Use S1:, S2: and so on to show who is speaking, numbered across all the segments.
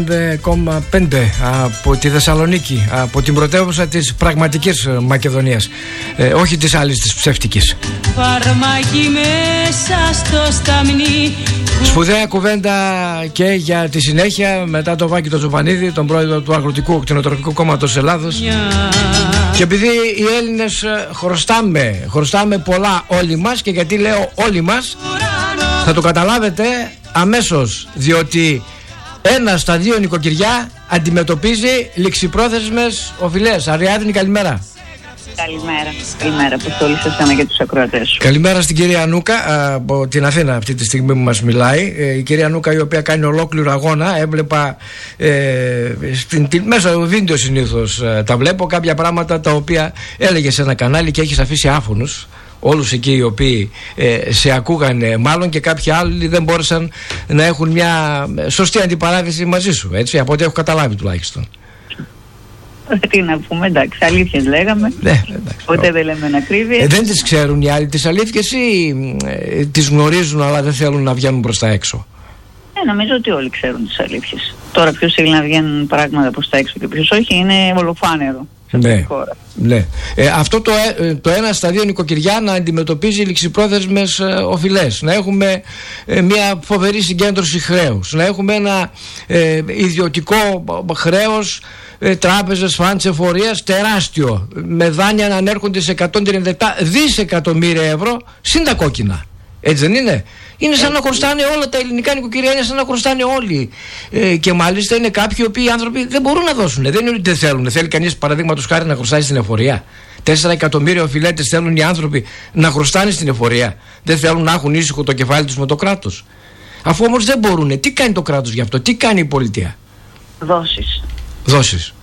S1: 5 από τη Θεσσαλονίκη, από την πρωτεύουσα της πραγματικής Μακεδονίας, όχι της άλλης, της ψεύτικης.
S2: Φαρμάκι μέσα στο σταμνί.
S1: Σπουδαία κουβέντα και για τη συνέχεια μετά το Βάκη το Τζοπανίδη, τον πρόεδρο του Αγροτικού Κτηνοτροφικού Κόμματος Ελλάδος. Και επειδή οι Έλληνες χρωστάμε πολλά όλοι μας, και γιατί λέω όλοι μας, θα το καταλάβετε αμέσως, διότι 1 στα 2 νοικοκυριά αντιμετωπίζει ληξιπρόθεσμες οφειλές. Αριάδνη, καλημέρα.
S3: Καλημέρα, Αποστόλη, σε εσένα και τους ακροατές σου.
S1: Καλημέρα στην κυρία Νούκα από την Αθήνα αυτή τη στιγμή που μας μιλάει. Η κυρία Νούκα, η οποία κάνει ολόκληρο αγώνα. Έβλεπα μέσω βίντεο συνήθως τα βλέπω, κάποια πράγματα τα οποία έλεγε σε ένα κανάλι και έχεις αφήσει άφωνους όλους εκεί οι οποίοι σε ακούγανε μάλλον, και κάποιοι άλλοι δεν μπόρεσαν να έχουν μια σωστή αντιπαράθεση μαζί σου, έτσι, από ό,τι έχω καταλάβει τουλάχιστον.
S3: Τι να πούμε, εντάξει, αλήθειες λέγαμε.
S1: Ναι,
S3: Ποτέ δεν λέμε ακρίβειες.
S1: Δεν τις ξέρουν οι άλλοι τις αλήθειες ή τις γνωρίζουν αλλά δεν θέλουν να βγαίνουν προς τα έξω?
S3: Νομίζω ότι όλοι ξέρουν τις αλήθειες. Τώρα ποιος θέλει να βγαίνουν πράγματα προς τα έξω και ποιος όχι, είναι ολοφάνερο.
S1: Ναι. Αυτό το 1 στα 2 νοικοκυριά να αντιμετωπίζει ληξιπρόθεσμες οφειλές, να έχουμε μια φοβερή συγκέντρωση χρέους, να έχουμε ένα ιδιωτικό χρέος, τράπεζες, φαντς εφορίας τεράστιο, με δάνεια να ανέρχονται σε 137 δισεκατομμύρια ευρώ συν τα κόκκινα. Έτσι δεν είναι? Είναι σαν να χρωστάνε όλα τα ελληνικά νοικοκυριά, είναι σαν να χρωστάνε όλοι. Και μάλιστα είναι κάποιοι οποίοι άνθρωποι δεν μπορούν να δώσουν. Δεν είναι ότι δεν θέλουν. Θέλει κανείς, παραδείγματος χάρη, να χρωστάει στην εφορία? 4 εκατομμύρια οφειλέτες θέλουν οι άνθρωποι να χρωστάνε στην εφορία. Δεν θέλουν να έχουν ήσυχο το κεφάλι τους με το κράτος. Αφού όμως δεν μπορούν, τι κάνει το κράτος γι' αυτό? Τι κάνει η πολιτεία? Δόσεις.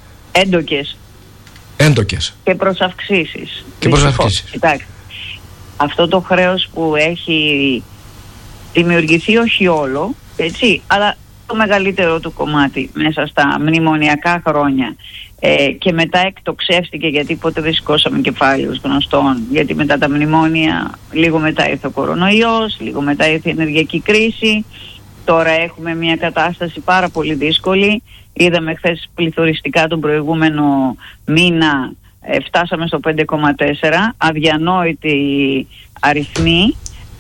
S1: Έντοκες.
S3: Και προσαυξήσεις.
S1: Κοιτάξτε.
S3: Αυτό το χρέος που έχει δημιουργηθεί, όχι όλο, έτσι, αλλά το μεγαλύτερο του κομμάτι μέσα στα μνημονιακά χρόνια, και μετά εκτοξεύτηκε, γιατί ποτέ δεν σηκώσαμε κεφάλαιους γνωστών, γιατί μετά τα μνημόνια λίγο μετά ήρθε ο κορονοϊός, λίγο μετά ήρθε η ενεργειακή κρίση. Τώρα έχουμε μια κατάσταση πάρα πολύ δύσκολη. Είδαμε χθες πληθωριστικά τον προηγούμενο μήνα, φτάσαμε στο 5,4, αδιανόητη αριθμή,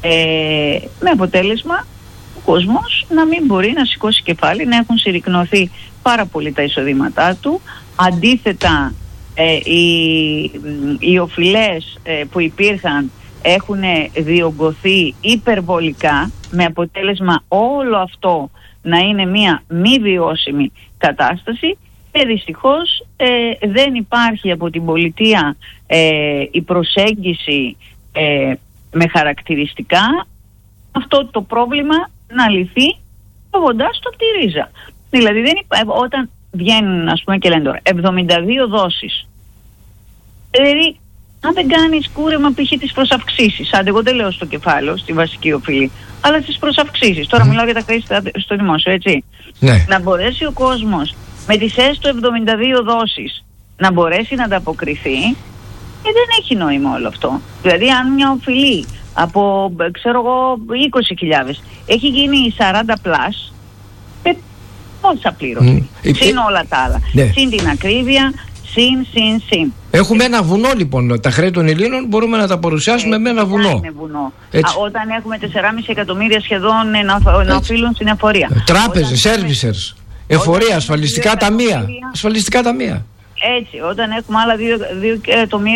S3: με αποτέλεσμα ο κόσμος να μην μπορεί να σηκώσει κεφάλι, να έχουν συρρικνωθεί πάρα πολύ τα εισοδήματά του. Αντίθετα, οι οφειλές που υπήρχαν έχουν διωγγωθεί υπερβολικά, με αποτέλεσμα όλο αυτό να είναι μια μη βιώσιμη κατάσταση. Και δυστυχώς δεν υπάρχει από την πολιτεία η προσέγγιση με χαρακτηριστικά αυτό το πρόβλημα να λυθεί τρώγοντας το από τη ρίζα. Δηλαδή όταν βγαίνουν, ας πούμε, και λένε τώρα 72 δόσεις, δηλαδή αν δεν κάνεις κούρεμα π.χ. τις προσαυξήσεις, άντε εγώ δεν λέω στο κεφάλαιο, στη βασική οφειλή, αλλά στις προσαυξήσεις, τώρα μιλάω για τα χρέη στο δημόσιο, έτσι,
S1: ναι. Να
S3: μπορέσει ο κόσμος με τις έστω 72 δόσεις να μπορέσει να ανταποκριθεί, δεν έχει νόημα όλο αυτό. Δηλαδή αν μια οφειλή από, ξέρω εγώ, 20.000 έχει γίνει 40 πλάς, πόσα πλήρωσε? Συν όλα τα άλλα. Ναι. Συν την ακρίβεια, συν.
S1: Έχουμε ένα βουνό λοιπόν. Τα χρέη των Ελλήνων μπορούμε να τα παρουσιάσουμε με ένα βουνό.
S3: Είναι βουνό. Όταν έχουμε 4,5 εκατομμύρια σχεδόν να οφείλουν στην εφορία.
S1: Τράπεζες, σέρβισερς, εφορία, ασφαλιστικά ταμεία.
S3: Έτσι, όταν έχουμε άλλα 2 εκατομμύρια